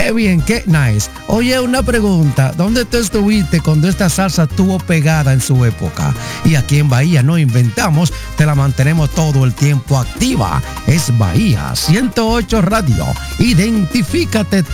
Qué bien, qué nice. Oye, una pregunta. ¿Dónde tú estuviste cuando esta salsa estuvo pegada en su época? Y aquí en Bahía no inventamos, te la mantenemos todo el tiempo activa. Es Bahía 108 Radio. Identifícate tú.